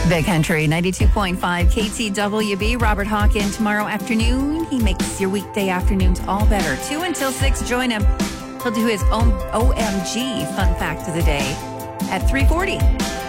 Big Country 92.5 KTWB. Robert Hawkin tomorrow afternoon. He makes your weekday afternoons all better. 2 until 6. Join him. He'll do his own OMG fun fact of the day at 3:40.